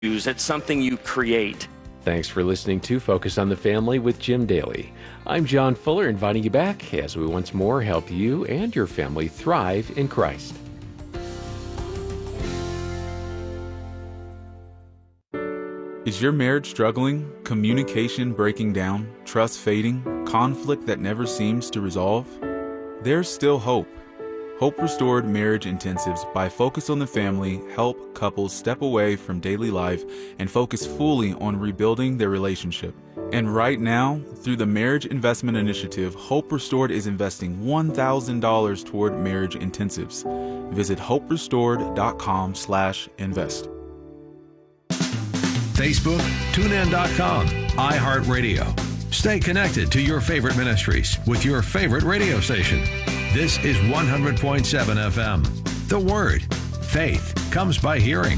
use. It's something you create. Thanks for listening to Focus on the Family with Jim Daly. I'm John Fuller, inviting you back as we once more help you and your family thrive in Christ. Is your marriage struggling? Communication breaking down? Trust fading? Conflict that never seems to resolve? There's still hope. Hope Restored Marriage Intensives by Focus on the Family help couples step away from daily life and focus fully on rebuilding their relationship. And right now, through the Marriage Investment Initiative, Hope Restored is investing $1,000 toward marriage intensives. Visit hoperestored.com/invest. Facebook, TuneIn.com, iHeartRadio. Stay connected to your favorite ministries with your favorite radio station. This is 100.7 FM. The Word. Faith comes by hearing.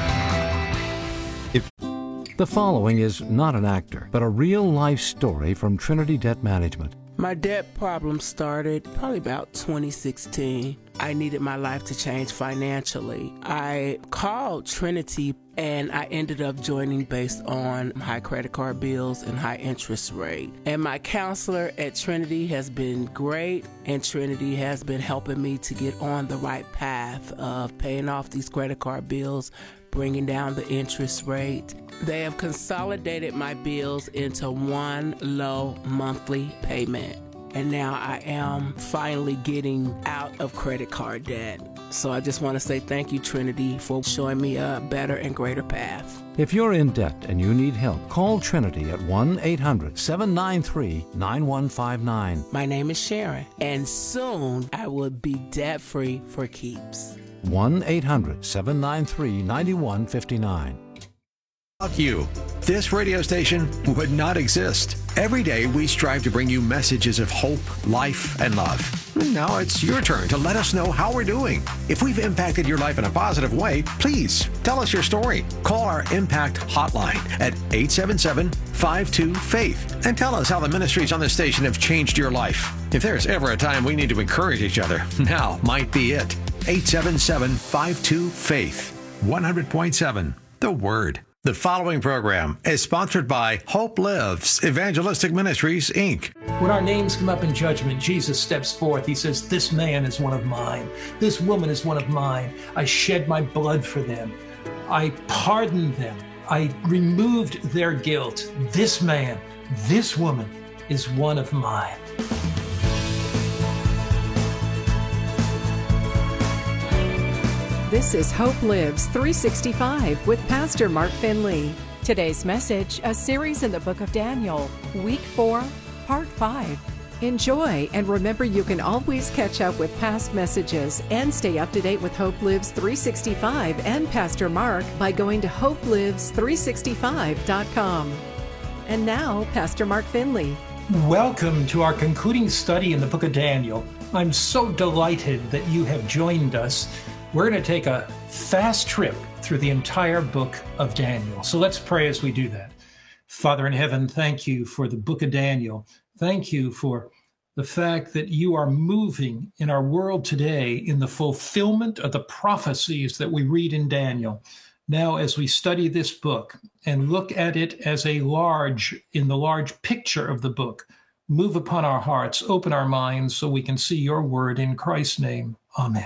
The following is not an actor, but a real-life story from Trinity Debt Management. My debt problem started probably about 2016. I needed my life to change financially. I called Trinity and I ended up joining based on high credit card bills and high interest rate. And my counselor at Trinity has been great, and Trinity has been helping me to get on the right path of paying off these credit card bills, bringing down the interest rate. They have consolidated my bills into one low monthly payment. And now I am finally getting out of credit card debt. So I just want to say thank you, Trinity, for showing me a better and greater path. If you're in debt and you need help, call Trinity at 1-800-793-9159. My name is Sharon, and soon I will be debt-free for keeps. 1-800-793-9159. You. This radio station would not exist. Every day we strive to bring you messages of hope, life, and love. Now it's your turn to let us know how we're doing. If we've impacted your life in a positive way, please tell us your story. Call our Impact Hotline at 877-52-FAITH and tell us how the ministries on this station have changed your life. If there's ever a time we need to encourage each other, now might be it. 877-52-FAITH. 100.7 The Word. The following program is sponsored by Hope Lives Evangelistic Ministries, Inc. When our names come up in judgment, Jesus steps forth. He says, this man is one of mine. This woman is one of mine. I shed my blood for them. I pardoned them. I removed their guilt. This man, this woman is one of mine. This is Hope Lives 365 with Pastor Mark Finley. Today's message, a series in the book of Daniel, Week 4, Part 5. Enjoy, and remember you can always catch up with past messages and stay up to date with Hope Lives 365 and Pastor Mark by going to hopelives365.com. And now, Pastor Mark Finley. Welcome to our concluding study in the book of Daniel. I'm so delighted that you have joined us. We're going to take a fast trip through the entire book of Daniel. So let's pray as we do that. Father in heaven, thank you for the book of Daniel. Thank you for the fact that you are moving in our world today in the fulfillment of the prophecies that we read in Daniel. Now, as we study this book and look at it as in the large picture of the book, move upon our hearts, open our minds so we can see your word in Christ's name. Amen.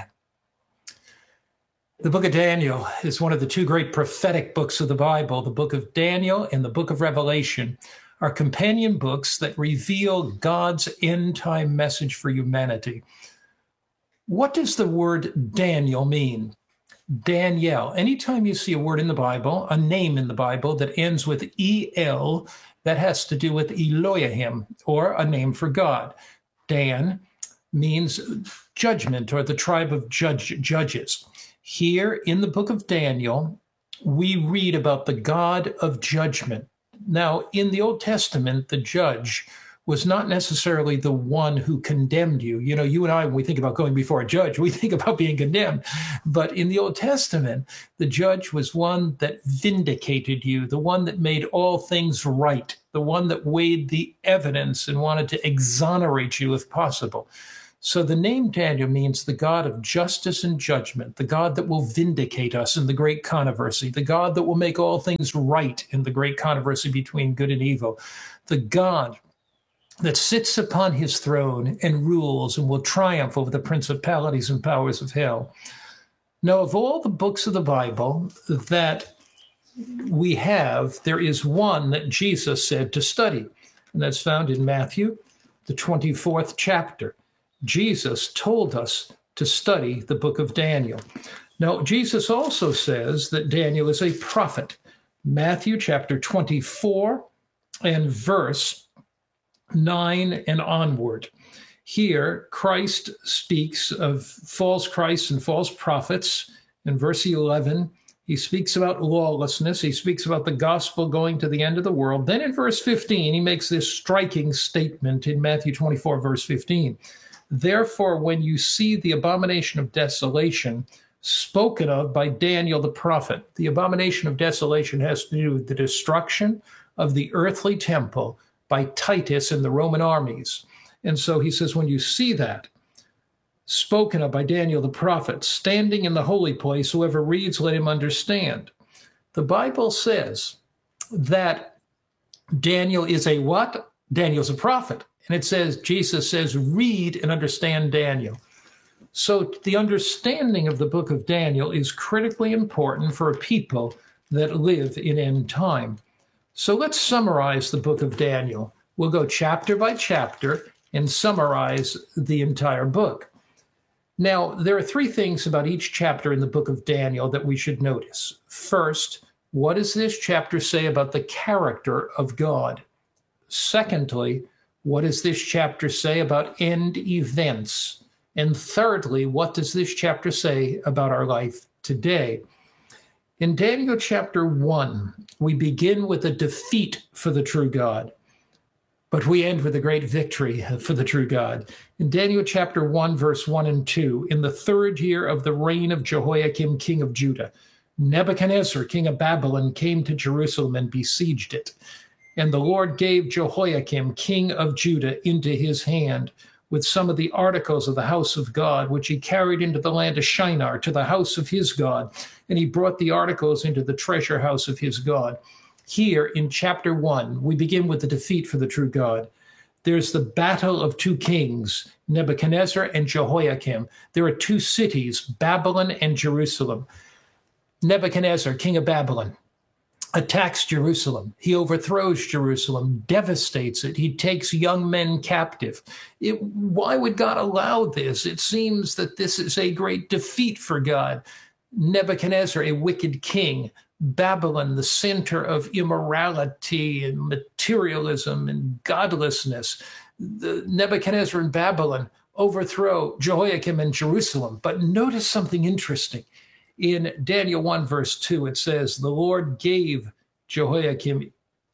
The book of Daniel is one of the two great prophetic books of the Bible. The book of Daniel and the book of Revelation are companion books that reveal God's end-time message for humanity. What does the word Daniel mean? Daniel. Anytime you see a word in the Bible, a name in the Bible that ends with E-L, that has to do with Elohim, or a name for God. Dan means judgment, or the tribe of judges. Here in the book of Daniel, we read about the God of judgment. Now, in the Old Testament, the judge was not necessarily the one who condemned you. You know, you and I, when we think about going before a judge, we think about being condemned. But in the Old Testament, the judge was one that vindicated you, the one that made all things right, the one that weighed the evidence and wanted to exonerate you if possible. So the name Daniel means the God of justice and judgment, the God that will vindicate us in the great controversy, the God that will make all things right in the great controversy between good and evil, the God that sits upon his throne and rules and will triumph over the principalities and powers of hell. Now, of all the books of the Bible that we have, there is one that Jesus said to study, and that's found in Matthew, the 24th chapter. Jesus told us to study the book of Daniel. Now, Jesus also says that Daniel is a prophet. Matthew chapter 24 and verse 9 and onward. Here, Christ speaks of false Christs and false prophets. In verse 11, he speaks about lawlessness. He speaks about the gospel going to the end of the world. Then in verse 15, he makes this striking statement in Matthew 24, verse 15. Therefore, when you see the abomination of desolation spoken of by Daniel the prophet, the abomination of desolation has to do with the destruction of the earthly temple by Titus and the Roman armies. And so he says, when you see that spoken of by Daniel the prophet, standing in the holy place, whoever reads, let him understand. The Bible says that Daniel is a what? Daniel's a prophet. And it says, Jesus says, read and understand Daniel. So the understanding of the book of Daniel is critically important for a people that live in end time. So let's summarize the book of Daniel. We'll go chapter by chapter and summarize the entire book. Now, there are three things about each chapter in the book of Daniel that we should notice. First, what does this chapter say about the character of God? Secondly, what does this chapter say about end events? And thirdly, what does this chapter say about our life today? In Daniel chapter 1, we begin with a defeat for the true God, but we end with a great victory for the true God. In Daniel chapter 1, verse 1 and 2, in the third year of the reign of Jehoiakim, king of Judah, Nebuchadnezzar, king of Babylon, came to Jerusalem and besieged it. And the Lord gave Jehoiakim, king of Judah, into his hand with some of the articles of the house of God, which he carried into the land of Shinar to the house of his God. And he brought the articles into the treasure house of his God. Here in chapter 1, we begin with the defeat for the true God. There's the battle of two kings, Nebuchadnezzar and Jehoiakim. There are two cities, Babylon and Jerusalem. Nebuchadnezzar, king of Babylon, attacks Jerusalem. He overthrows Jerusalem, devastates it. He takes young men captive. Why would God allow this? It seems that this is a great defeat for God. Nebuchadnezzar, a wicked king. Babylon, the center of immorality and materialism and godlessness. Nebuchadnezzar and Babylon overthrow Jehoiakim and Jerusalem. But notice something interesting. In Daniel 1, verse 2, it says, the Lord gave Jehoiakim,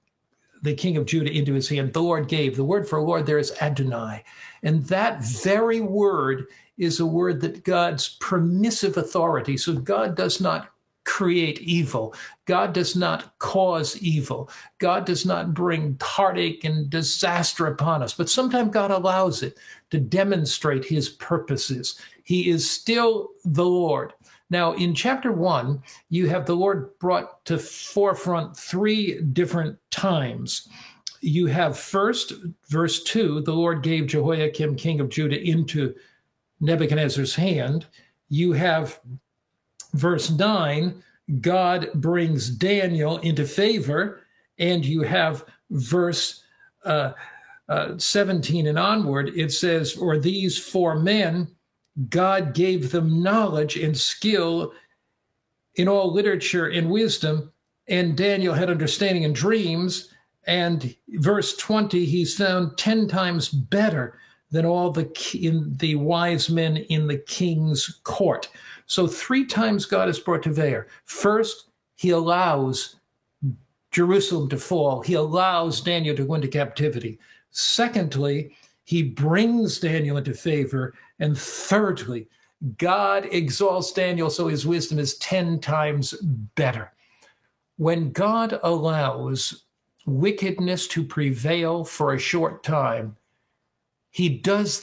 the king of Judah, into his hand. The Lord gave. The word for Lord there is Adonai. And that very word is a word that God's permissive authority. So God does not create evil. God does not cause evil. God does not bring heartache and disaster upon us. But sometimes God allows it to demonstrate his purposes. He is still the Lord. Now, in chapter 1, you have the Lord brought to forefront three different times. You have first, verse 2, the Lord gave Jehoiakim, king of Judah, into Nebuchadnezzar's hand. You have verse 9, God brings Daniel into favor. And you have verse 17 and onward, it says, or these four men, God gave them knowledge and skill in all literature and wisdom, and Daniel had understanding and dreams. And verse 20, he's found 10 times better than all the wise men in the king's court. So 3 times God is brought to bear. First, he allows Jerusalem to fall. He allows Daniel to go into captivity. Secondly, he brings Daniel into favor. And thirdly, God exalts Daniel so his wisdom is 10 times better. When God allows wickedness to prevail for a short time, he does that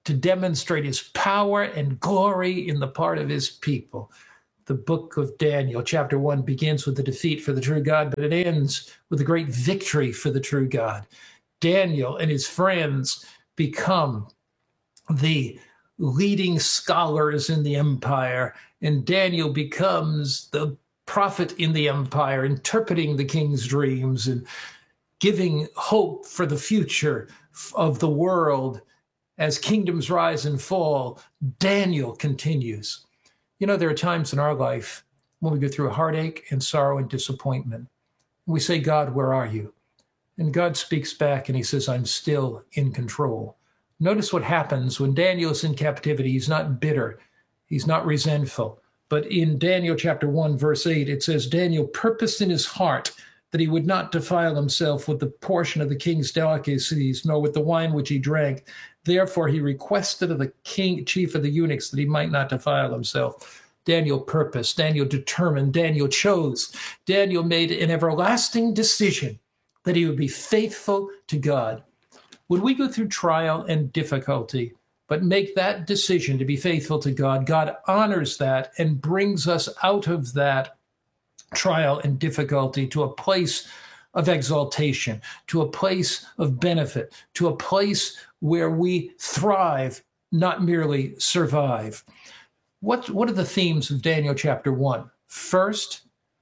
to demonstrate his power and glory in the part of his people. The book of Daniel, chapter 1, begins with the defeat for the true God, but it ends with a great victory for the true God. Daniel and his friends become the leading scholars in the empire, and Daniel becomes the prophet in the empire, interpreting the king's dreams and giving hope for the future of the world as kingdoms rise and fall. Daniel continues. You know, there are times in our life when we go through heartache and sorrow and disappointment. We say, God, where are you? And God speaks back and he says, I'm still in control. Notice what happens when Daniel is in captivity. He's not bitter. He's not resentful. But in Daniel chapter 1, verse 8, it says, Daniel purposed in his heart that he would not defile himself with the portion of the king's delicacies, nor with the wine which he drank. Therefore, he requested of the king, chief of the eunuchs, that he might not defile himself. Daniel purposed, Daniel determined, Daniel chose. Daniel made an everlasting decision that he would be faithful to God. When we go through trial and difficulty, but make that decision to be faithful to God, God honors that and brings us out of that trial and difficulty to a place of exaltation, to a place of benefit, to a place where we thrive, not merely survive. What are the themes of Daniel chapter 1? First,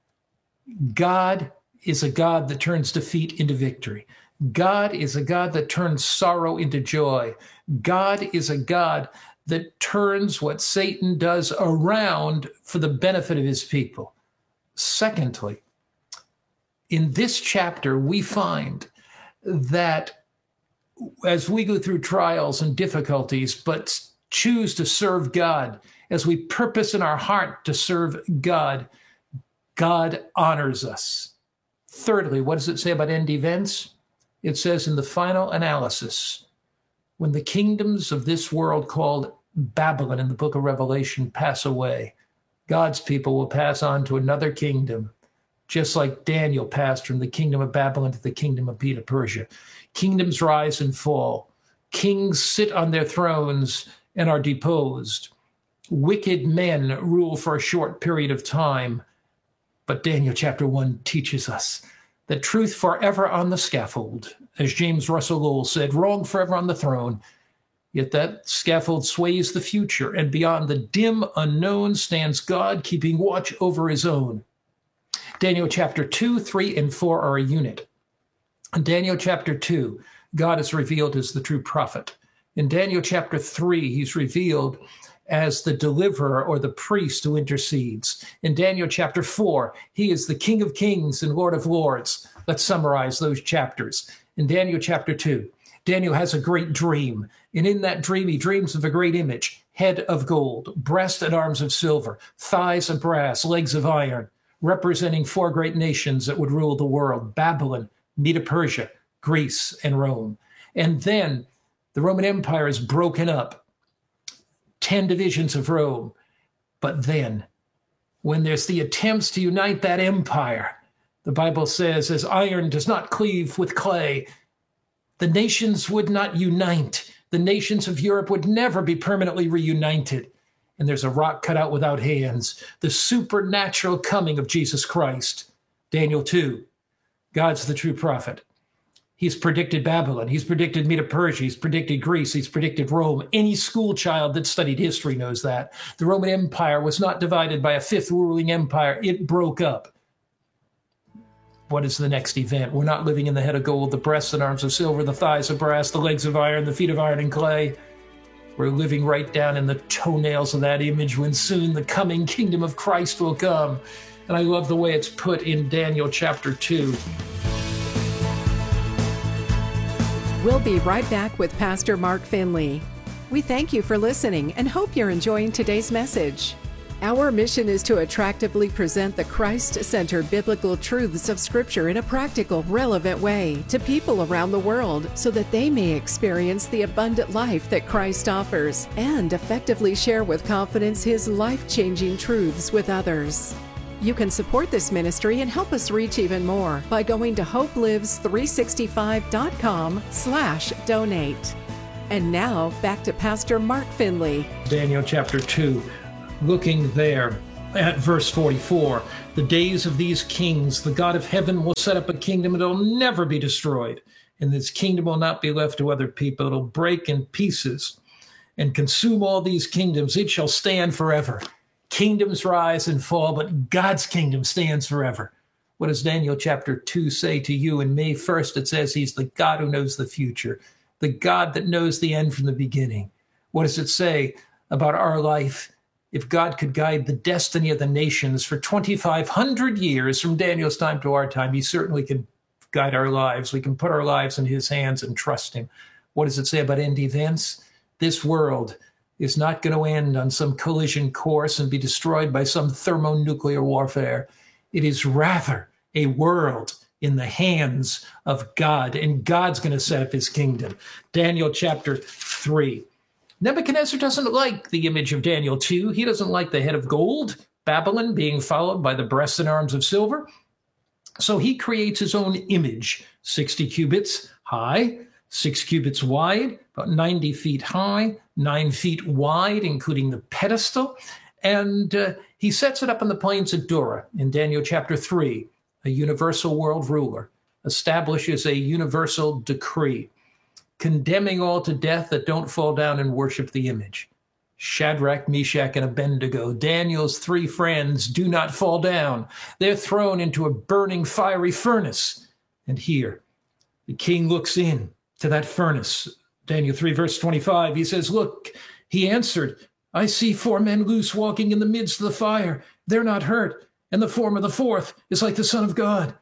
God is a God that turns defeat into victory. God is a God that turns sorrow into joy. God is a God that turns what Satan does around for the benefit of his people. Secondly, in this chapter, we find that as we go through trials and difficulties, but choose to serve God, as we purpose in our heart to serve God, God honors us. Thirdly, what does it say about end events? It says in the final analysis, when the kingdoms of this world called Babylon in the book of Revelation pass away, God's people will pass on to another kingdom, just like Daniel passed from the kingdom of Babylon to the kingdom of Medo-Persia. Kingdoms rise and fall. Kings sit on their thrones and are deposed. Wicked men rule for a short period of time. But Daniel chapter 1 teaches us that truth forever on the scaffold, as James Russell Lowell said, wrong forever on the throne. Yet that scaffold sways the future, and beyond the dim unknown stands God keeping watch over his own. Daniel chapter 2, 3, and 4 are a unit. In Daniel chapter 2, God is revealed as the true prophet. In Daniel chapter 3, he's revealed as the deliverer or the priest who intercedes. In Daniel chapter 4, he is the King of Kings and Lord of Lords. Let's summarize those chapters. In Daniel chapter 2, Daniel has a great dream, and in that dream he dreams of a great image, head of gold, breast and arms of silver, thighs of brass, legs of iron, representing 4 great nations that would rule the world: Babylon, Medo-Persia, Greece, and Rome. And then the Roman Empire is broken up, 10 divisions of Rome. But then, when there's the attempts to unite that empire, the Bible says, as iron does not cleave with clay, the nations would not unite. The nations of Europe would never be permanently reunited. And there's a rock cut out without hands, the supernatural coming of Jesus Christ. Daniel 2, God's the true prophet. He's predicted Babylon. He's predicted Medo-Persia. He's predicted Greece. He's predicted Rome. Any school child that studied history knows that. The Roman Empire was not divided by a 5th ruling empire. It broke up. What is the next event? We're not living in the head of gold, the breasts and arms of silver, the thighs of brass, the legs of iron, the feet of iron and clay. We're living right down in the toenails of that image when soon the coming kingdom of Christ will come. And I love the way it's put in Daniel chapter 2. We'll be right back with Pastor Mark Finley. We thank you for listening and hope you're enjoying today's message. Our mission is to attractively present the Christ-centered biblical truths of Scripture in a practical, relevant way to people around the world so that they may experience the abundant life that Christ offers and effectively share with confidence His life-changing truths with others. You can support this ministry and help us reach even more by going to hopelives365.com/donate. And now, back to Pastor Mark Finley. Daniel chapter 2, looking there at verse 44. The days of these kings, the God of heaven will set up a kingdom that will never be destroyed. And this kingdom will not be left to other people. It'll break in pieces and consume all these kingdoms. It shall stand forever. Kingdoms rise and fall, but God's kingdom stands forever. What does Daniel chapter 2 say to you and me? First, it says he's the God who knows the future, the God that knows the end from the beginning. What does it say about our life? If God could guide the destiny of the nations for 2,500 years from Daniel's time to our time, he certainly can guide our lives. We can put our lives in his hands and trust him. What does it say about end events? This world is not going to end on some collision course and be destroyed by some thermonuclear warfare. It is rather a world in the hands of God, and God's going to set up his kingdom. Daniel chapter 3. Nebuchadnezzar doesn't like the image of Daniel 2. He doesn't like the head of gold, Babylon, being followed by the breasts and arms of silver. So he creates his own image, 60 cubits high, 6 cubits wide, about 90 feet high, 9 feet wide, including the pedestal. And he sets it up on the plains of Dura in Daniel chapter 3. A universal world ruler establishes a universal decree, condemning all to death that don't fall down and worship the image. Shadrach, Meshach, and Abednego, Daniel's 3 friends, do not fall down. They're thrown into a burning fiery furnace. And here, the king looks in to that furnace. Daniel 3, verse 25, he says, "Look," he answered, "I see 4 men loose walking in the midst of the fire. They're not hurt. And the form of the 4th is like the Son of God."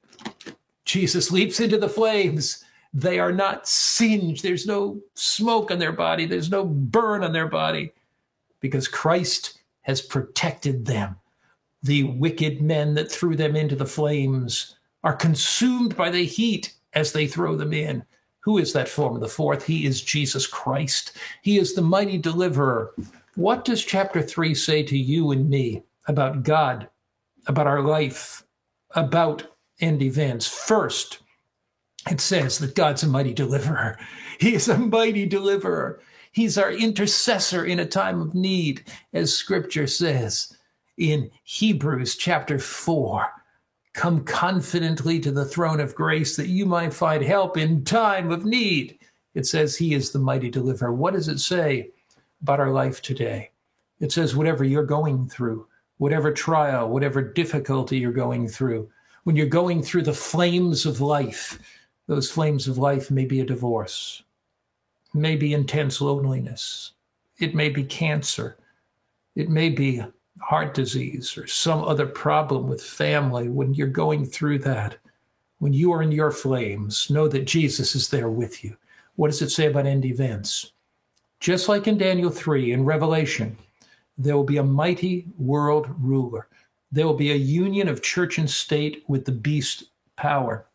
Jesus leaps into the flames. They are not singed. There's no smoke on their body. There's no burn on their body because Christ has protected them. The wicked men that threw them into the flames are consumed by the heat as they throw them in. Who is that form of the 4th? He is Jesus Christ. He is the mighty deliverer. What does chapter 3 say to you and me about God, about our life, about end events? First, it says that God's a mighty deliverer. He is a mighty deliverer. He's our intercessor in a time of need, as Scripture says in Hebrews chapter 4. Come confidently to the throne of grace that you might find help in time of need. It says he is the mighty deliverer. What does it say about our life today? It says whatever you're going through, whatever trial, whatever difficulty you're going through, when you're going through the flames of life, those flames of life may be a divorce, may be intense loneliness, it may be cancer, it may be heart disease or some other problem with family. When you're going through that, when you are in your flames, know that Jesus is there with you. What does it say about end events? Just like in Daniel 3 in Revelation, there will be a mighty world ruler. There will be a union of church and state with the beast power.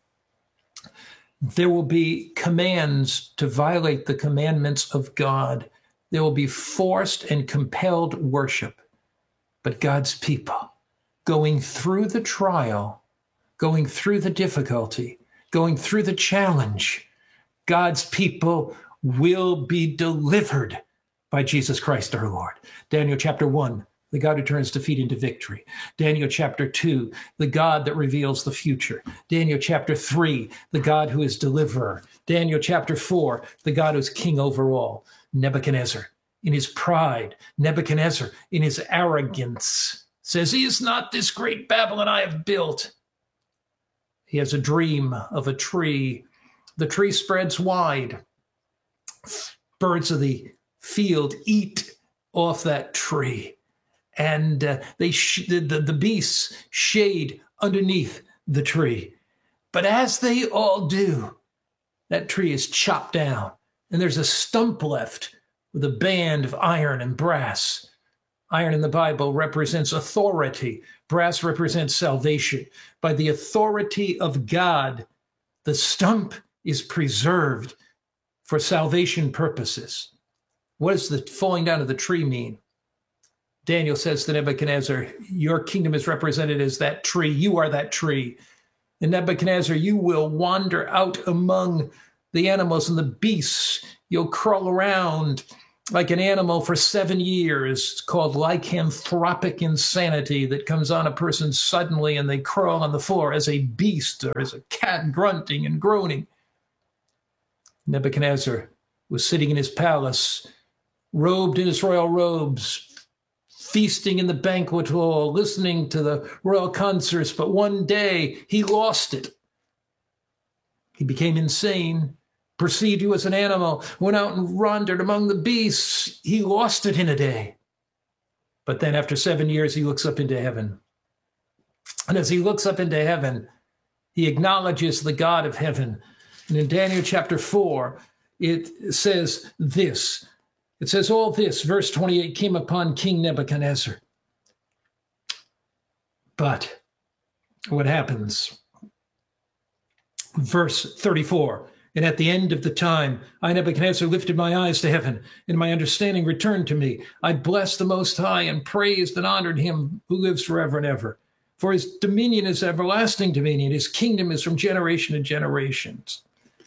There will be commands to violate the commandments of God. There will be forced and compelled worship. But God's people, going through the trial, going through the difficulty, going through the challenge, God's people will be delivered by Jesus Christ our Lord. Daniel chapter 1, the God who turns defeat into victory. Daniel chapter 2, the God that reveals the future. Daniel chapter 3, the God who is deliverer. Daniel chapter 4, the God who is king over all. Nebuchadnezzar, in his pride, Nebuchadnezzar, in his arrogance, says, he is not this great Babylon I have built. He has a dream of a tree. The tree spreads wide. Birds of the field eat off that tree. And the beasts shade underneath the tree. But as they all do, that tree is chopped down, and there's a stump left with a band of iron and brass. Iron in the Bible represents authority. Brass represents salvation. By the authority of God, the stump is preserved for salvation purposes. What does the falling down of the tree mean? Daniel says to Nebuchadnezzar, your kingdom is represented as that tree. You are that tree. And Nebuchadnezzar, you will wander out among the animals and the beasts. You'll crawl around like an animal for 7 years. It's called lycanthropic insanity that comes on a person suddenly and they crawl on the floor as a beast or as a cat, grunting and groaning. Nebuchadnezzar was sitting in his palace, robed in his royal robes, feasting in the banquet hall, listening to the royal concerts, but one day he lost it. He became insane, perceived he was an animal, went out and wandered among the beasts. He lost it in a day. But then after 7 years, he looks up into heaven. And as he looks up into heaven, he acknowledges the God of heaven. And in Daniel chapter 4, it says this. It says, all this, verse 28, came upon King Nebuchadnezzar. But what happens? Verse 34, and at the end of the time, I, Nebuchadnezzar, lifted my eyes to heaven, and my understanding returned to me. I blessed the Most High and praised and honored him who lives forever and ever. For his dominion is everlasting dominion. His kingdom is from generation to generations.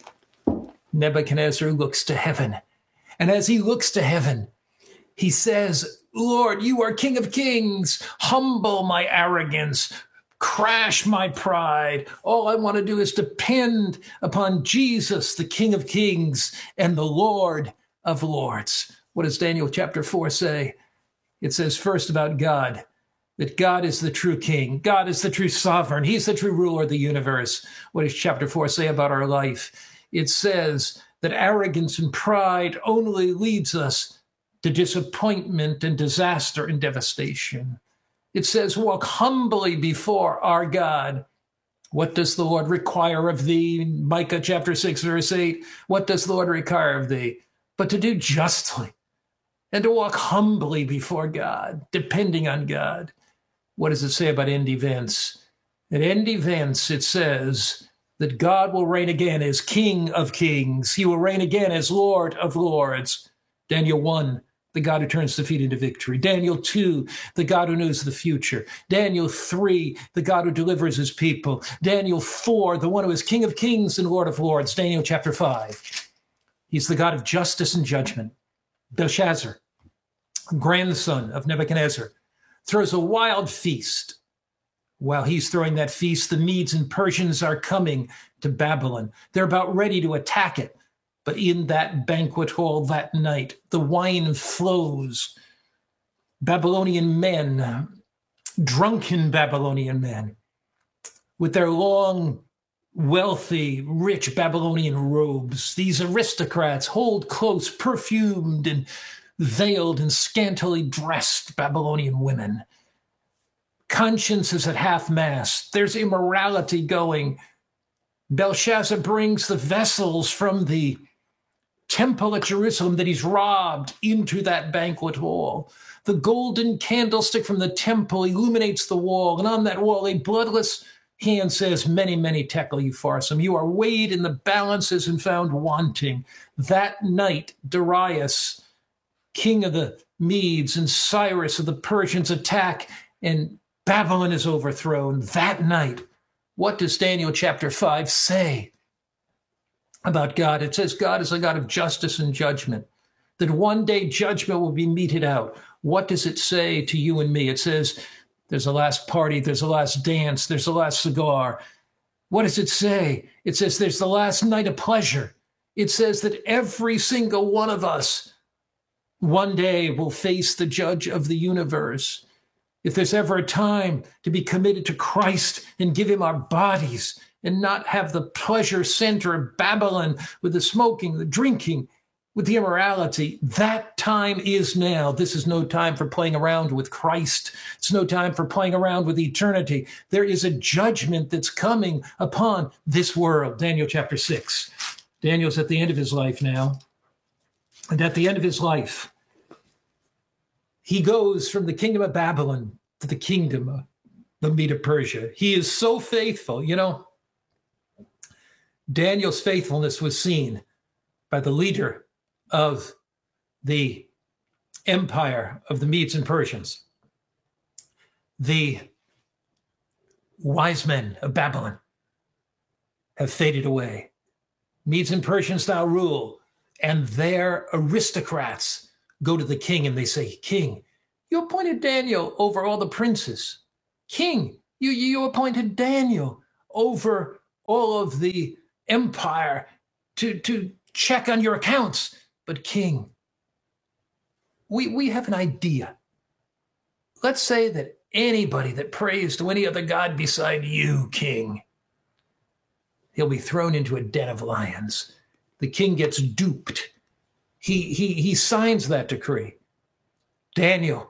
Nebuchadnezzar looks to heaven. And as he looks to heaven, he says, Lord, you are King of Kings. Humble my arrogance. Crash my pride. All I want to do is depend upon Jesus, the King of Kings and the Lord of Lords. What does Daniel chapter 4 say? It says first about God, that God is the true King. God is the true sovereign. He's the true ruler of the universe. What does chapter 4 say about our life? It says that arrogance and pride only leads us to disappointment and disaster and devastation. It says, walk humbly before our God. What does the Lord require of thee? Micah chapter 6, verse 8. What does the Lord require of thee? But to do justly and to walk humbly before God, depending on God. What does it say about end events? At end events, it says that God will reign again as King of Kings. He will reign again as Lord of Lords. Daniel 1. The God who turns defeat into victory. Daniel 2, the God who knows the future. Daniel 3, the God who delivers his people. Daniel 4, the one who is King of Kings and Lord of Lords. Daniel chapter 5, he's the God of justice and judgment. Belshazzar, grandson of Nebuchadnezzar, throws a wild feast. While he's throwing that feast, the Medes and Persians are coming to Babylon. They're about ready to attack it. But in that banquet hall that night, the wine flows. Babylonian men, drunken Babylonian men, with their long, wealthy, rich Babylonian robes, these aristocrats hold close, perfumed and veiled and scantily dressed Babylonian women. Conscience is at half-mast. There's immorality going. Belshazzar brings the vessels from the temple at Jerusalem that he's robbed into that banquet hall. The golden candlestick from the temple illuminates the wall, and on that wall a bloodless hand says, many, many tekel upharsin. You are weighed in the balances and found wanting. That night, Darius, king of the Medes, and Cyrus of the Persians attack, and Babylon is overthrown. That night, what does Daniel chapter 5 say about God? It says God is a God of justice and judgment, that one day judgment will be meted out. What does it say to you and me? It says there's a last party, there's a last dance, there's a last cigar. What does it say? It says there's the last night of pleasure. It says that every single one of us one day will face the judge of the universe. If there's ever a time to be committed to Christ and give him our bodies, and not have the pleasure center of Babylon with the smoking, the drinking, with the immorality, that time is now. This is no time for playing around with Christ. It's no time for playing around with eternity. There is a judgment that's coming upon this world. Daniel chapter 6. Daniel's at the end of his life now. And at the end of his life, he goes from the kingdom of Babylon to the kingdom of the Medes of Persia. He is so faithful. You know, Daniel's faithfulness was seen by the leader of the empire of the Medes and Persians, the wise men of Babylon have faded away. Medes and Persians now rule. And their aristocrats go to the king and they say, King, you appointed Daniel over all the princes. King, you appointed Daniel over all of the empire to check on your accounts. But King, we have an idea. Let's say that anybody that prays to any other god beside you, King, he'll be thrown into a den of lions. The king gets duped. He signs that decree. Daniel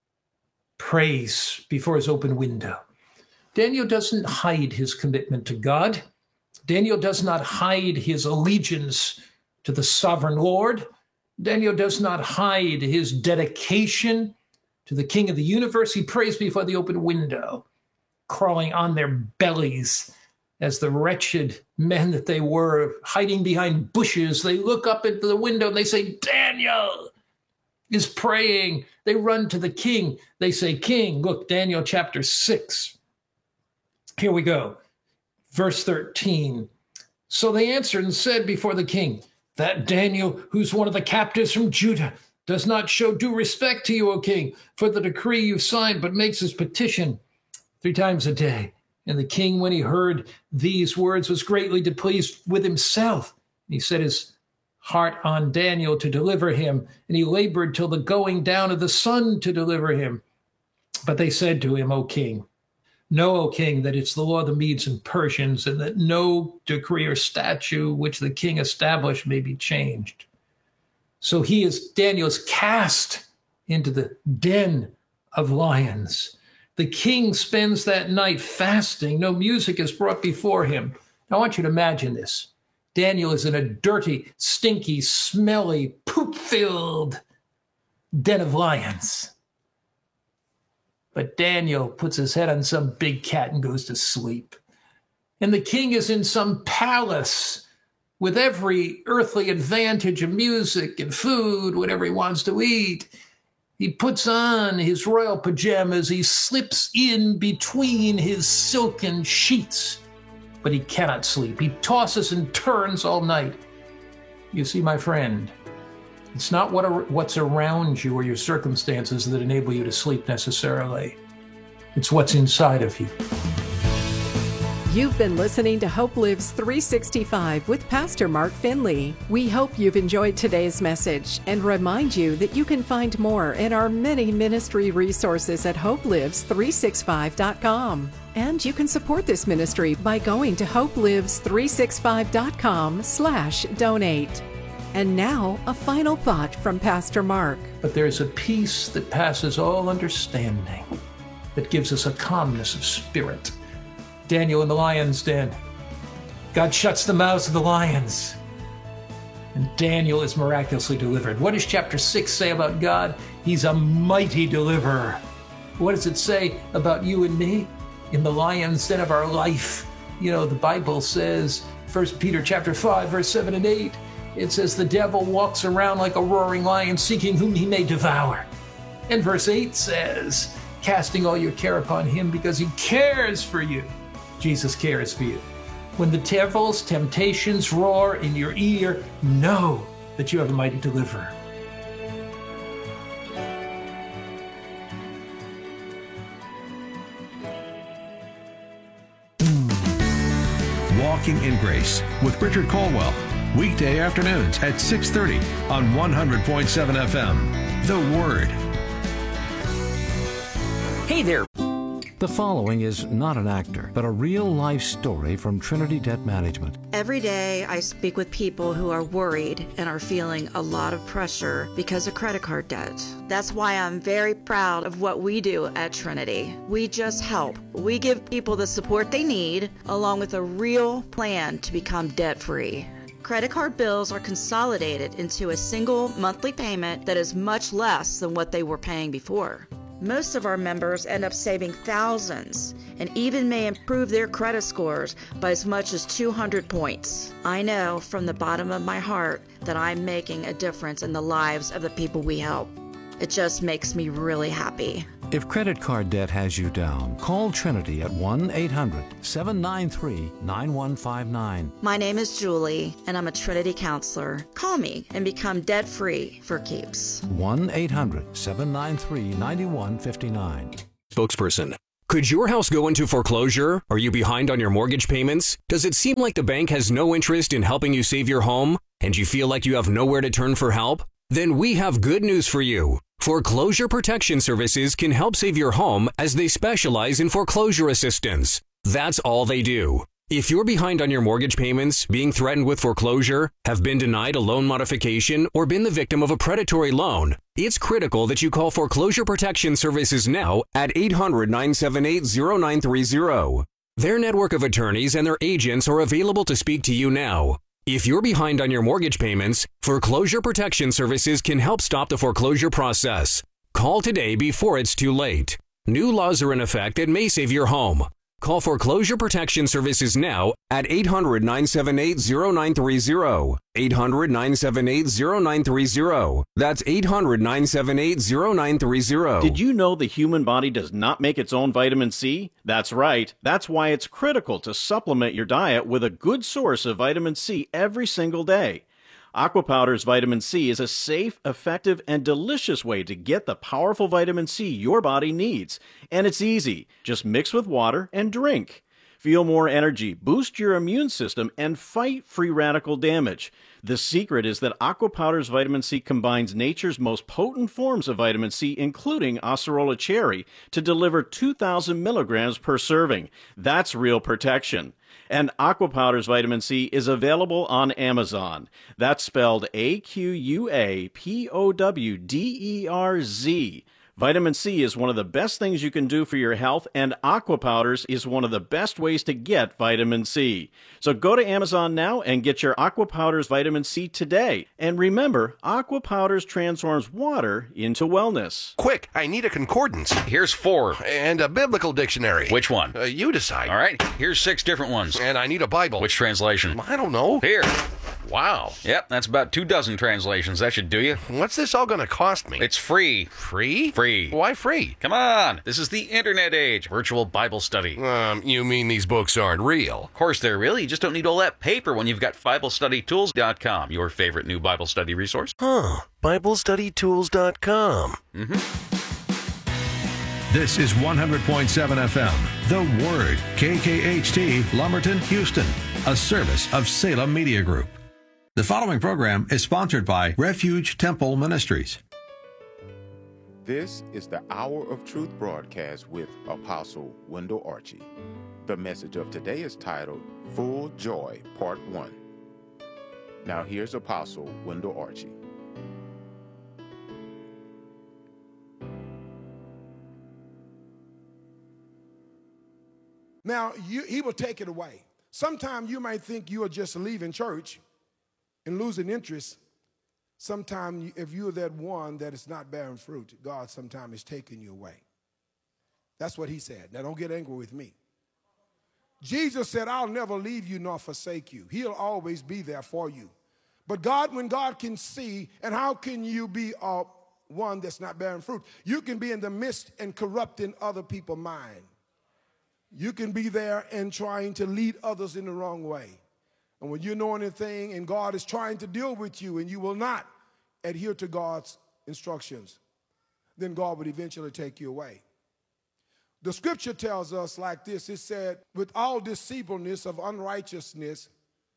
prays before his open window. Daniel doesn't hide his commitment to God. Daniel does not hide his allegiance to the sovereign Lord. Daniel does not hide his dedication to the King of the universe. He prays before the open window, crawling on their bellies as the wretched men that they were, hiding behind bushes. They look up into the window and they say, Daniel is praying. They run to the king. They say, King, look, Daniel chapter 6. Here we go. Verse 13. So they answered and said before the king, that Daniel, who's one of the captives from Judah, does not show due respect to you, O king, for the decree you've signed, but makes his petition 3 times a day. And the king, when he heard these words, was greatly displeased with himself. He set his heart on Daniel to deliver him, and he labored till the going down of the sun to deliver him. But they said to him, O king, know, O king, that it's the law of the Medes and Persians, and that no decree or statute which the king established may be changed. So Daniel is cast into the den of lions. The king spends that night fasting. No music is brought before him. Now, I want you to imagine this. Daniel is in a dirty, stinky, smelly, poop-filled den of lions. But Daniel puts his head on some big cat and goes to sleep. And the king is in some palace with every earthly advantage of music and food, whatever he wants to eat. He puts on his royal pajamas. He slips in between his silken sheets, but he cannot sleep. He tosses and turns all night. You see, my friend, it's not what's around you or your circumstances that enable you to sleep necessarily. It's what's inside of you. You've been listening to Hope Lives 365 with Pastor Mark Finley. We hope you've enjoyed today's message and remind you that you can find more in our many ministry resources at hopelives365.com. And you can support this ministry by going to hopelives365.com/donate. And now, a final thought from Pastor Mark. But there's a peace that passes all understanding, that gives us a calmness of spirit. Daniel in the lion's den. God shuts the mouths of the lions, and Daniel is miraculously delivered. What does chapter 6 say about God? He's a mighty deliverer. What does it say about you and me in the lion's den of our life? You know, the Bible says, 1 Peter chapter 5, verse 7 and 8, it says the devil walks around like a roaring lion seeking whom he may devour. And verse 8 says, casting all your care upon him because he cares for you. Jesus cares for you. When the devil's temptations roar in your ear, know that you have a mighty deliverer. Walking in Grace with Richard Caldwell. Weekday afternoons at 6:30 on 100.7 FM. The Word. Hey there. The following is not an actor, but a real-life story from Trinity Debt Management. Every day I speak with people who are worried and are feeling a lot of pressure because of credit card debt. That's why I'm very proud of what we do at Trinity. We just help. We give people the support they need, along with a real plan to become debt-free. Credit card bills are consolidated into a single monthly payment that is much less than what they were paying before. Most of our members end up saving thousands and even may improve their credit scores by as much as 200 points. I know from the bottom of my heart that I'm making a difference in the lives of the people we help. It just makes me really happy. If credit card debt has you down, call Trinity at 1-800-793-9159. My name is Julie, and I'm a Trinity counselor. Call me and become debt-free for keeps. 1-800-793-9159. Spokesperson. Could your house go into foreclosure? Are you behind on your mortgage payments? Does it seem like the bank has no interest in helping you save your home? And you feel like you have nowhere to turn for help? Then we have good news for you. Foreclosure Protection Services can help save your home as they specialize in foreclosure assistance. That's all they do. If you're behind on your mortgage payments, being threatened with foreclosure, have been denied a loan modification, or been the victim of a predatory loan, it's critical that you call Foreclosure Protection Services now at 800-978-0930. Their network of attorneys and their agents are available to speak to you now. If you're behind on your mortgage payments, Foreclosure Protection Services can help stop the foreclosure process. Call today before it's too late. New laws are in effect that may save your home. Call Foreclosure Protection Services now at 800-978-0930. 800-978-0930. That's 800-978-0930. Did you know the human body does not make its own vitamin C? That's right. That's why it's critical to supplement your diet with a good source of vitamin C every single day. Aquapowder's vitamin C is a safe, effective, and delicious way to get the powerful vitamin C your body needs. And it's easy. Just mix with water and drink. Feel more energy, boost your immune system, and fight free radical damage. The secret is that Aquapowder's vitamin C combines nature's most potent forms of vitamin C, including Acerola cherry, to deliver 2,000 milligrams per serving. That's real protection. And Aquapowder's vitamin C is available on Amazon. That's spelled AQUAPOWDERZ. Vitamin C is one of the best things you can do for your health, and Aquapowders is one of the best ways to get vitamin C. So go to Amazon now and get your Aquapowders vitamin C today. And remember, Aquapowders transforms water into wellness. Quick, I need a concordance. Here's 4. And a biblical dictionary. Which one? You decide. All right, here's 6 different ones. And I need a Bible. Which translation? I don't know. Here. Wow. Yep, that's about 24 translations. That should do you. What's this all going to cost me? It's free. Free? Free. Why free? Come on. This is the internet age. Virtual Bible study. You mean these books aren't real? Of course they're real. You just don't need all that paper when you've got BibleStudyTools.com, your favorite new Bible study resource. BibleStudyTools.com. This is 100.7 FM, The Word, KKHT, Lumberton, Houston, a service of Salem Media Group. The following program is sponsored by Refuge Temple Ministries. This is the Hour of Truth broadcast with Apostle Wendell Archie. The message of today is titled, Full Joy, Part 1. Now here's Apostle Wendell Archie. Now, he will take it away. Sometimes you might think you are just leaving church and losing interest. Sometimes if you're that one that is not bearing fruit, God sometimes is taking you away. That's what he said. Now, don't get angry with me. Jesus said, I'll never leave you nor forsake you. He'll always be there for you. But God, when God can see, and how can you be one that's not bearing fruit? You can be in the midst and corrupting other people's mind. You can be there and trying to lead others in the wrong way. And when you know anything and God is trying to deal with you and you will not adhere to God's instructions, then God would eventually take you away. The scripture tells us like this. It said, with all deceitfulness of unrighteousness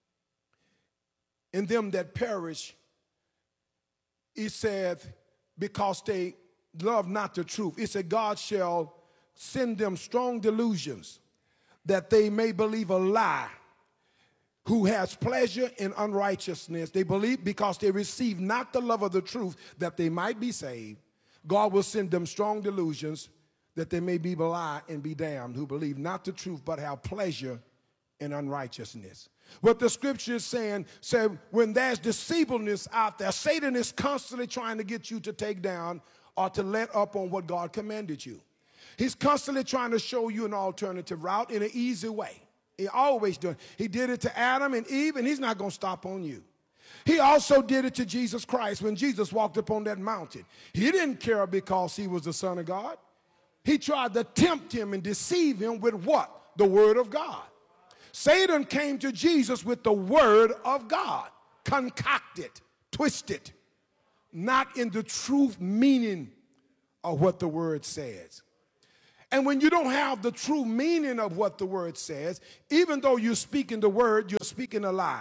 in them that perish, it said, because they love not the truth. It said, God shall send them strong delusions that they may believe a lie, who has pleasure in unrighteousness. They believe because they receive not the love of the truth that they might be saved. God will send them strong delusions that they may be lie and be damned, who believe not the truth but have pleasure in unrighteousness. What the scripture is saying, when there's deceitfulness out there, Satan is constantly trying to get you to take down or to let up on what God commanded you. He's constantly trying to show you an alternative route in an easy way. He always does. He did it to Adam and Eve, and he's not going to stop on you. He also did it to Jesus Christ when Jesus walked upon that mountain. He didn't care because he was the Son of God. He tried to tempt him and deceive him with what? The Word of God. Satan came to Jesus with the Word of God, concocted, twisted, not in the truth meaning of what the Word says. And when you don't have the true meaning of what the Word says, even though you're speaking the Word, you're speaking a lie.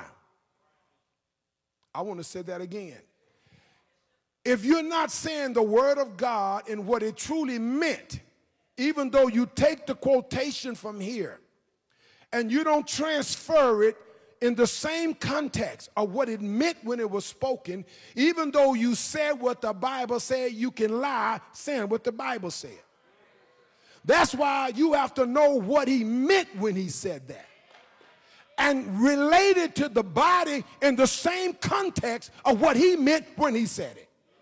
I want to say that again. If you're not saying the Word of God and what it truly meant, even though you take the quotation from here and you don't transfer it in the same context of what it meant when it was spoken, even though you said what the Bible said, you can lie saying what the Bible said. That's why you have to know what he meant when he said that and relate it to the body in the same context of what he meant when he said it.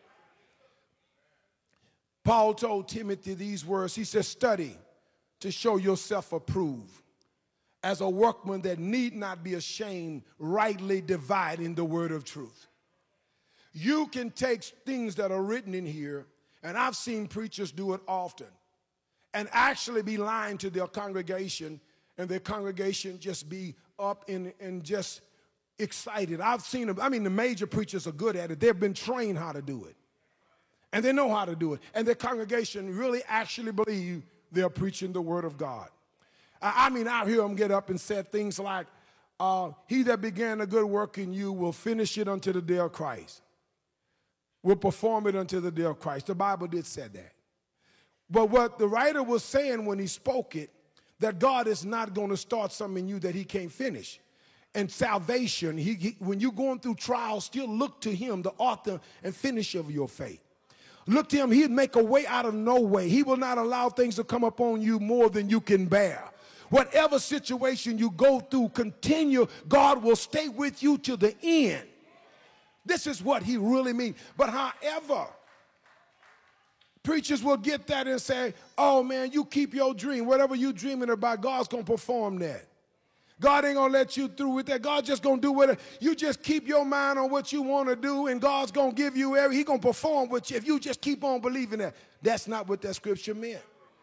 Paul told Timothy these words. He said, study to show yourself approved as a workman that need not be ashamed, rightly dividing the word of truth. You can take things that are written in here, and I've seen preachers do it often, and actually be lying to their congregation, and their congregation just be up and just excited. I've seen them. I mean, the major preachers are good at it. They've been trained how to do it. And they know how to do it. And their congregation really actually believe they're preaching the word of God. I mean, I hear them get up and say things like, he that began a good work in you will finish it unto the day of Christ. Will perform it unto the day of Christ. The Bible did say that. But what the writer was saying when he spoke it, that God is not going to start something in you that he can't finish. And salvation, when you're going through trials, still look to him, the author and finisher of your faith. Look to him. He'd make a way out of no way. He will not allow things to come upon you more than you can bear. Whatever situation you go through, continue. God will stay with you to the end. This is what he really means. But however, preachers will get that and say, oh man, you keep your dream. Whatever you're dreaming about, God's going to perform that. God ain't going to let you through with that. God's just going to do whatever. You just keep your mind on what you want to do, and God's going to give you He's going to perform with you if you just keep on believing that. That's not what that scripture meant.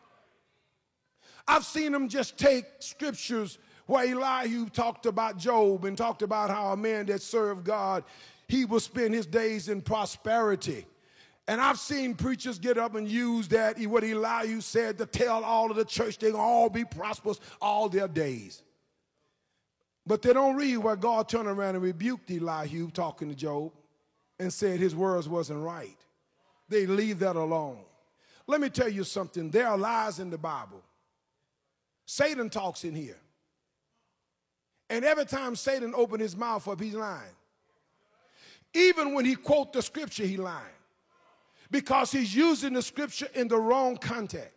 I've seen them just take scriptures where Elihu talked about Job and talked about how a man that served God, he will spend his days in prosperity. And I've seen preachers get up and use that, what Elihu said, to tell all of the church they're going to all be prosperous all their days. But they don't read where God turned around and rebuked Elihu talking to Job and said his words wasn't right. They leave that alone. Let me tell you something. There are lies in the Bible. Satan talks in here. And every time Satan opened his mouth up, he's lying. Even when he quotes the scripture, he's lying. Because he's using the scripture in the wrong context.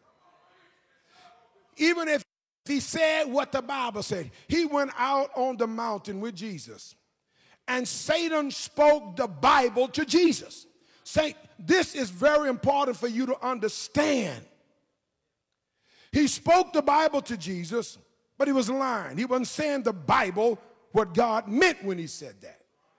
Even if he said what the Bible said. He went out on the mountain with Jesus, and Satan spoke the Bible to Jesus. Say, this is very important for you to understand. He spoke the Bible to Jesus, but he was lying. He wasn't saying the Bible what God meant when he said that.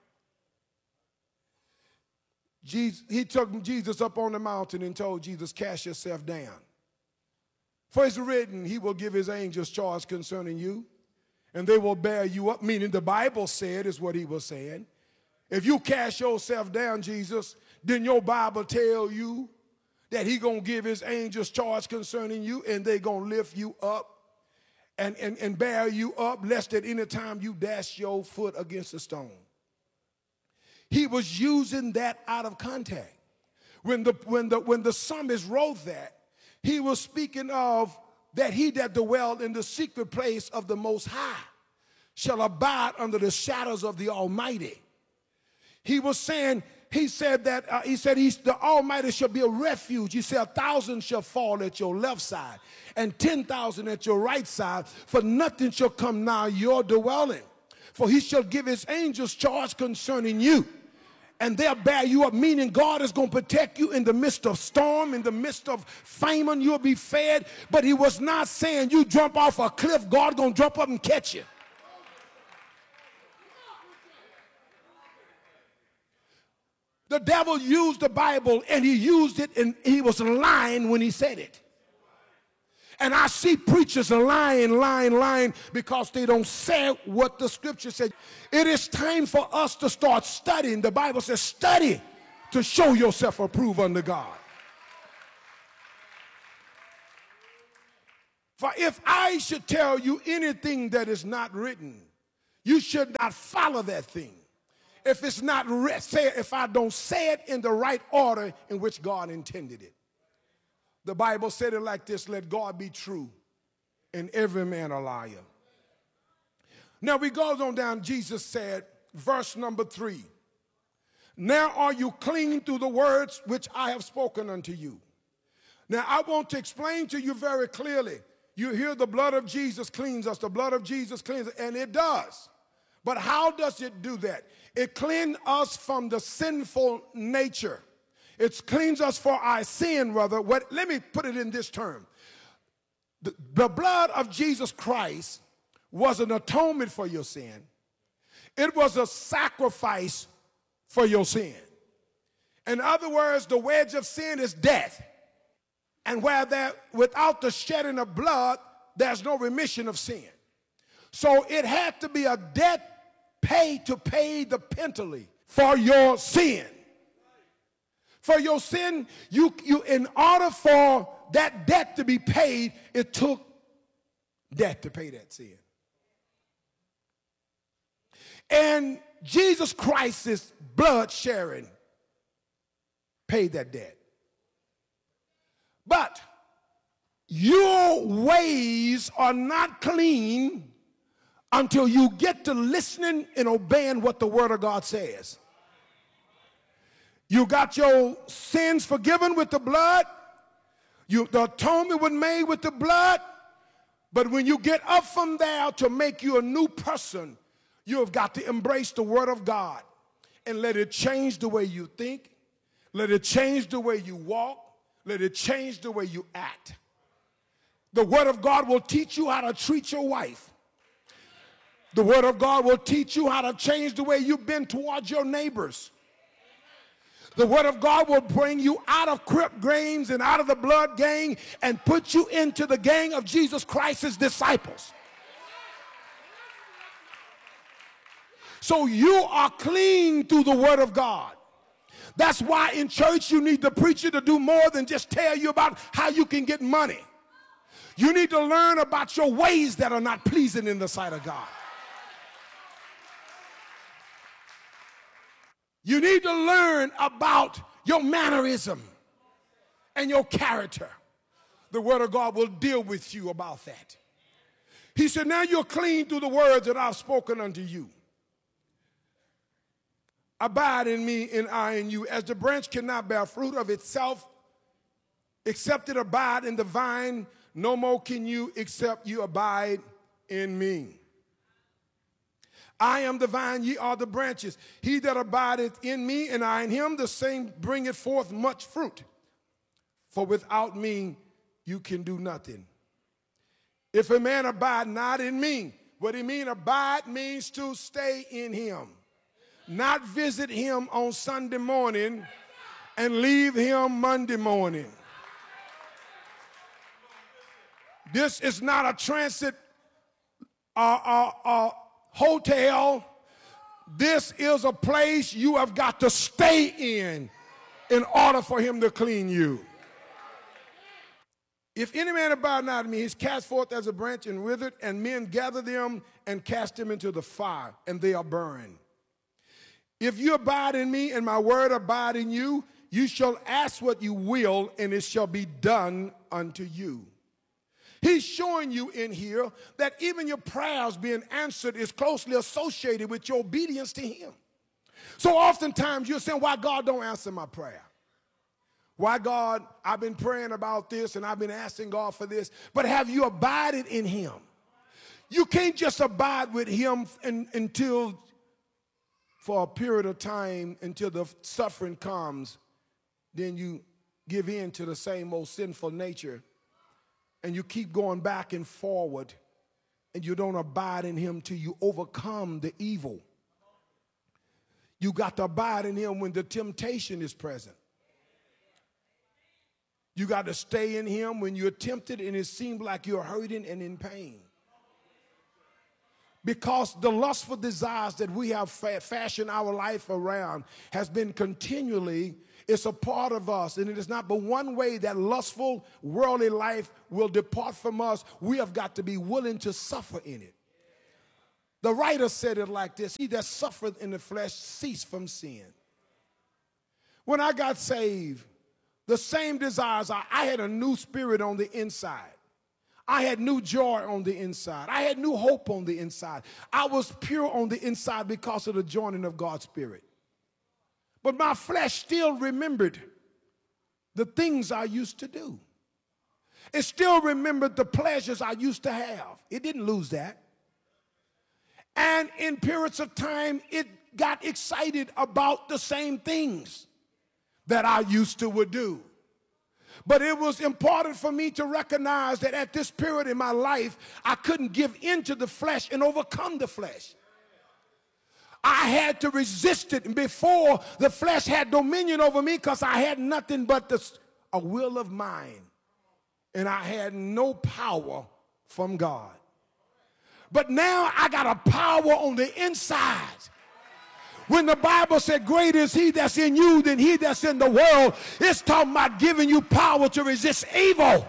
He took Jesus up on the mountain and told Jesus, cast yourself down. For it's written, he will give his angels charge concerning you, and they will bear you up, meaning the Bible said is what he was saying. If you cast yourself down, Jesus, then your Bible tell you that he going to give his angels charge concerning you, and they going to lift you up and bear you up, lest at any time you dash your foot against a stone. He was using that out of context. When the psalmist wrote that, he was speaking of that he that dwelled in the secret place of the Most High shall abide under the shadows of the Almighty. He was saying, he said the Almighty shall be a refuge. He said 1,000 shall fall at your left side and 10,000 at your right side, for nothing shall come nigh your dwelling. For he shall give his angels charge concerning you, and they'll bear you up, meaning God is going to protect you in the midst of storm, in the midst of famine, you'll be fed. But he was not saying you jump off a cliff, God going to jump up and catch you. The devil used the Bible, and he used it, and he was lying when he said it. And I see preachers lying because they don't say what the scripture said. It is time for us to start studying. The Bible says, study to show yourself approved unto God. For if I should tell you anything that is not written, you should not follow that thing. If it's not said, if I don't say it in the right order in which God intended it. The Bible said it like this: let God be true and every man a liar. Now we goes on down. Jesus said, verse number 3, now are you clean through the words which I have spoken unto you. Now I want to explain to you very clearly. You hear the blood of Jesus cleans us. The blood of Jesus cleans us, and it does. But how does it do that? It cleans us from the sinful nature. It cleans us for our sin, rather. Let me put it in this term. The blood of Jesus Christ was an atonement for your sin. It was a sacrifice for your sin. In other words, the wage of sin is death. And without the shedding of blood, there's no remission of sin. So it had to be a debt paid to pay the penalty for your sin. For your sin, you in order for that debt to be paid, it took death to pay that sin. And Jesus Christ's blood sharing paid that debt. But your ways are not clean until you get to listening and obeying what the Word of God says. You got your sins forgiven with the blood. The atonement was made with the blood. But when you get up from there to make you a new person, you have got to embrace the Word of God and let it change the way you think. Let it change the way you walk. Let it change the way you act. The Word of God will teach you how to treat your wife. The Word of God will teach you how to change the way you've been towards your neighbors. The Word of God will bring you out of Crip gangs and out of the blood gang and put you into the gang of Jesus Christ's disciples. So you are clean through the Word of God. That's why in church you need the preacher to do more than just tell you about how you can get money. You need to learn about your ways that are not pleasing in the sight of God. You need to learn about your mannerism and your character. The Word of God will deal with you about that. He said, now you're clean through the words that I've spoken unto you. Abide in me and I in you. As the branch cannot bear fruit of itself, except it abide in the vine, no more can you except you abide in me. I am the vine, ye are the branches. He that abideth in me and I in him, the same bringeth forth much fruit. For without me you can do nothing. If a man abide not in me, what he mean abide means to stay in him. Not visit him on Sunday morning and leave him Monday morning. This is not a transit hotel. This is a place you have got to stay in order for him to clean you. If any man abide not in me, he's cast forth as a branch and withered, and men gather them and cast them into the fire, and they are burned. If you abide in me and my word abide in you, you shall ask what you will, and it shall be done unto you. He's showing you in here that even your prayers being answered is closely associated with your obedience to him. So oftentimes you're saying, why God don't answer my prayer? Why God, I've been praying about this and I've been asking God for this, but have you abided in him? You can't just abide with him until for a period of time until the suffering comes, then you give in to the same old sinful nature and you keep going back and forward and you don't abide in him till you overcome the evil. You got to abide in him when the temptation is present. You got to stay in him when you're tempted and it seems like you're hurting and in pain. Because the lustful desires that we have fashioned our life around has been continually, it's a part of us. And it is not but one way that lustful, worldly life will depart from us. We have got to be willing to suffer in it. The writer said it like this: he that suffereth in the flesh cease from sin. When I got saved, the same desires, I had a new spirit on the inside. I had new joy on the inside. I had new hope on the inside. I was pure on the inside because of the joining of God's Spirit. But my flesh still remembered the things I used to do. It still remembered the pleasures I used to have. It didn't lose that. And in periods of time, it got excited about the same things that I used to would do. But it was important for me to recognize that at this period in my life, I couldn't give in to the flesh and overcome the flesh. I had to resist it before the flesh had dominion over me, because I had nothing but a will of mine. And I had no power from God. But now I got a power on the inside. When the Bible said, greater is he that's in you than he that's in the world, it's talking about giving you power to resist evil.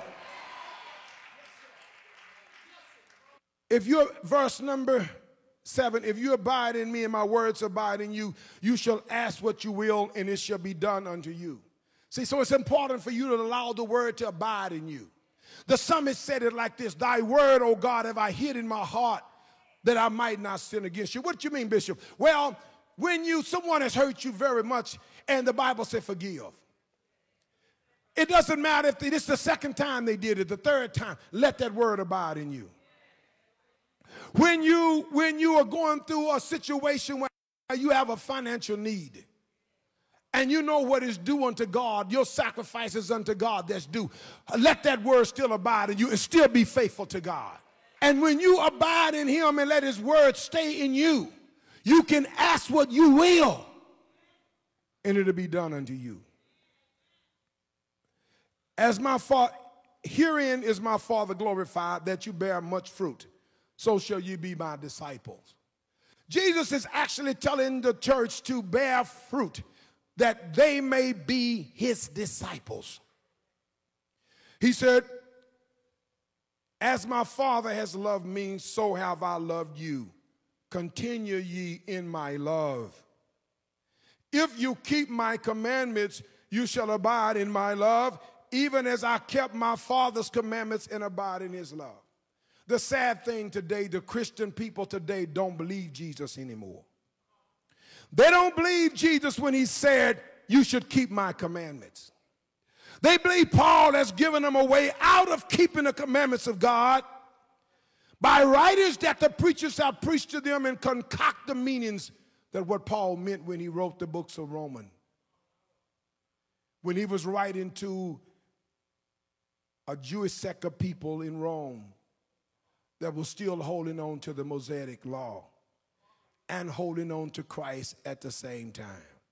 If you're, verse number 7, if you abide in me and my words abide in you, you shall ask what you will and it shall be done unto you. See, so it's important for you to allow the word to abide in you. The psalmist said it like this: thy word, O God, have I hid in my heart that I might not sin against you. What do you mean, Bishop? Well, when someone has hurt you very much and the Bible said forgive. It doesn't matter if it's the second time they did it, the third time, let that word abide in you. When you are going through a situation where you have a financial need and you know what is due unto God, your sacrifices unto God that's due, let that word still abide in you and still be faithful to God. And when you abide in him and let his word stay in you, you can ask what you will, and it'll be done unto you. As my Father, herein is my Father glorified, that you bear much fruit. So shall you be my disciples. Jesus is actually telling the church to bear fruit, that they may be his disciples. He said, as my Father has loved me, so have I loved you. Continue ye in my love. If you keep my commandments, you shall abide in my love, even as I kept my Father's commandments and abide in his love. The sad thing today, the Christian people today don't believe Jesus anymore. They don't believe Jesus when he said, you should keep my commandments. They believe Paul has given them a way out of keeping the commandments of God by writers that the preachers have preached to them and concoct the meanings that what Paul meant when he wrote the books of Romans. When he was writing to a Jewish sect of people in Rome that was still holding on to the Mosaic law and holding on to Christ at the same time.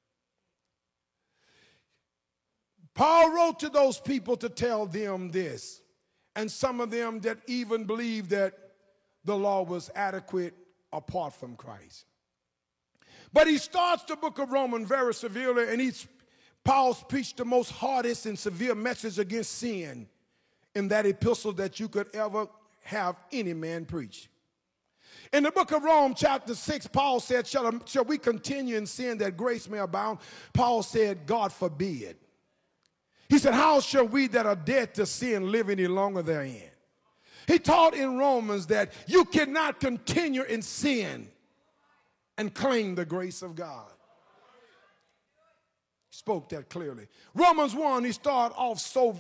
Paul wrote to those people to tell them this, and some of them that even believed that the law was adequate apart from Christ. But he starts the book of Romans very severely, and Paul's preached the most hardest and severe message against sin in that epistle that you could ever have any man preach. In the book of Romans, chapter 6, Paul said, shall we continue in sin that grace may abound? Paul said, God forbid. He said, how shall we that are dead to sin live any longer therein? He taught in Romans that you cannot continue in sin and claim the grace of God. He spoke that clearly. Romans 1, he started off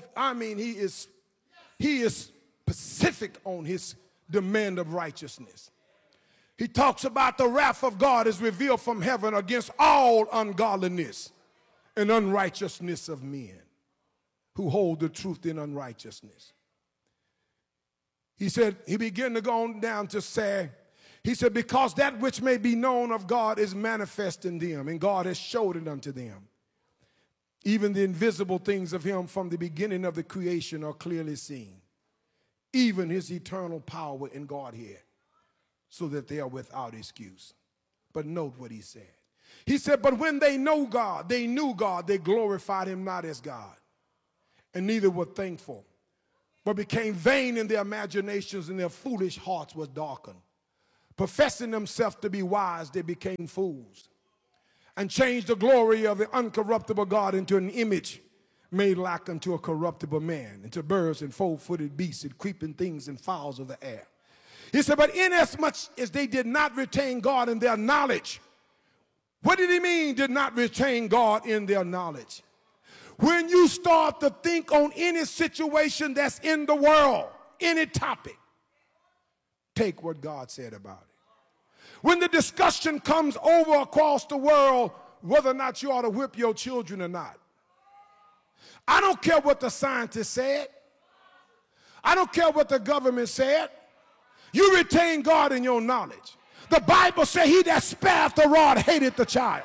he is specific on his demand of righteousness. He talks about the wrath of God is revealed from heaven against all ungodliness and unrighteousness of men who hold the truth in unrighteousness. He said, he began to go on down to say, He said, because that which may be known of God is manifest in them, and God has showed it unto them. Even the invisible things of him from the beginning of the creation are clearly seen, even his eternal power in Godhead, so that they are without excuse. But note what he said. He said, but when they knew God, they glorified him not as God, and neither were thankful, but became vain in their imaginations, and their foolish hearts were darkened. Professing themselves to be wise, they became fools, and changed the glory of the uncorruptible God into an image made like unto a corruptible man, into birds and four-footed beasts and creeping things and fowls of the air. He said, but inasmuch as they did not retain God in their knowledge. What did he mean, did not retain God in their knowledge? When you start to think on any situation that's in the world, any topic, take what God said about it. When the discussion comes over across the world, whether or not you ought to whip your children or not, I don't care what the scientists said. I don't care what the government said. You retain God in your knowledge. The Bible says he that spareth the rod hateth the child.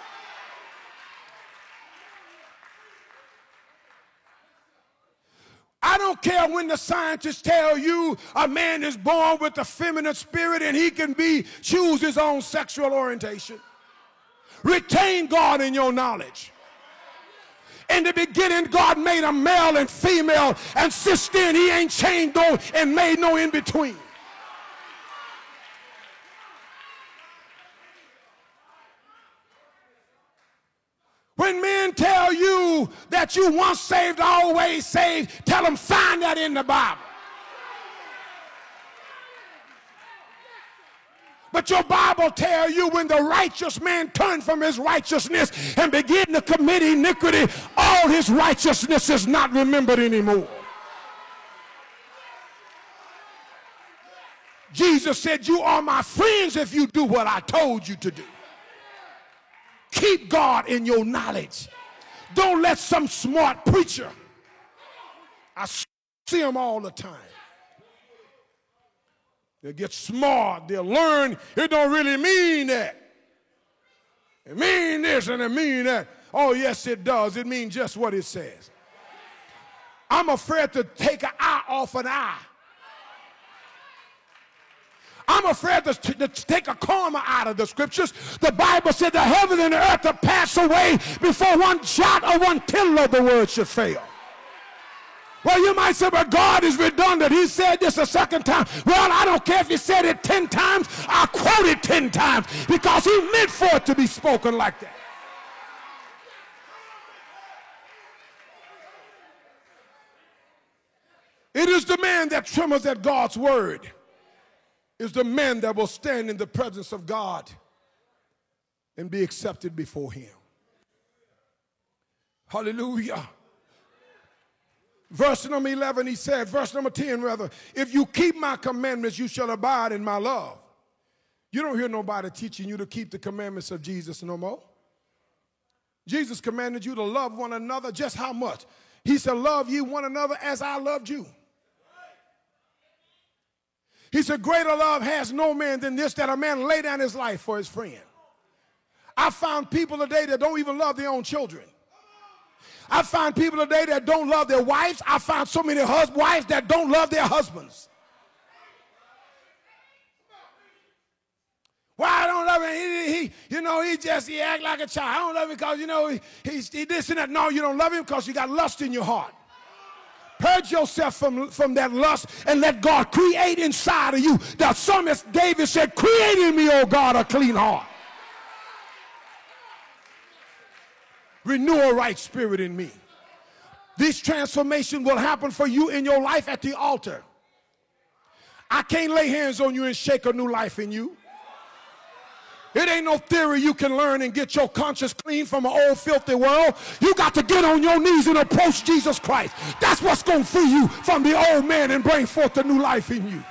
I don't care when the scientists tell you a man is born with a feminine spirit and he can choose his own sexual orientation. Retain God in your knowledge. In the beginning, God made a male and female, and since then he ain't changed no and made no in between. When men tell you that you once saved, always saved, tell them find that in the Bible. But your Bible tells you when the righteous man turned from his righteousness and began to commit iniquity, all his righteousness is not remembered anymore. Jesus said, you are my friends if you do what I told you to do. Keep God in your knowledge. Don't let some smart preacher, I see them all the time. They'll get smart, they'll learn it don't really mean that. It mean this and it mean that. Oh yes it does, it means just what it says. I'm afraid to take an eye off an eye. I'm afraid to take a comma out of the scriptures. The Bible said the heaven and the earth will pass away before one jot or one tittle of the word should fail. Well, you might say, but God is redundant. He said this a second time. Well, I don't care if he said it 10 times. I'll quote it 10 times because he meant for it to be spoken like that. It is the man that trembles at God's word. Is the man that will stand in the presence of God and be accepted before him. Hallelujah. Verse number 11, he said, verse number 10 rather, if you keep my commandments, you shall abide in my love. You don't hear nobody teaching you to keep the commandments of Jesus no more. Jesus commanded you to love one another. Just how much? He said, love ye one another as I loved you. He said, greater love has no man than this, that a man lay down his life for his friend. I found people today that don't even love their own children. I find people today that don't love their wives. I found so many wives that don't love their husbands. Why I don't love him? He act like a child. I don't love him because, he this and that. No, you don't love him because you got lust in your heart. Purge yourself from that lust and let God create inside of you. The psalmist David said, create in me, O God, a clean heart. Renew a right spirit in me. This transformation will happen for you in your life at the altar. I can't lay hands on you and shake a new life in you. It ain't no theory you can learn and get your conscience clean from an old filthy world. You got to get on your knees and approach Jesus Christ. That's what's going to free you from the old man and bring forth a new life in you.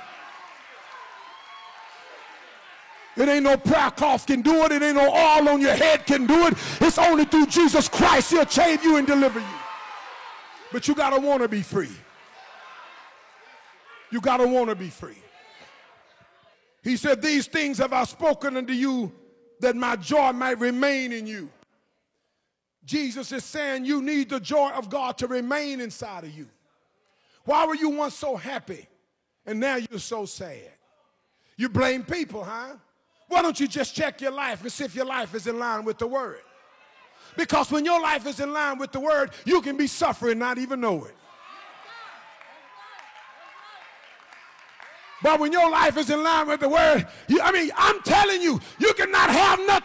It ain't no prayer cloth can do it. It ain't no oil on your head can do it. It's only through Jesus Christ. He'll save you and deliver you. But you got to want to be free. You got to want to be free. He said, these things have I spoken unto you that my joy might remain in you. Jesus is saying you need the joy of God to remain inside of you. Why were you once so happy and now you're so sad? You blame people, huh? Why don't you just check your life and see if your life is in line with the Word? Because when your life is in line with the Word, you can be suffering and not even know it. But when your life is in line with the Word, I'm telling you, you cannot have nothing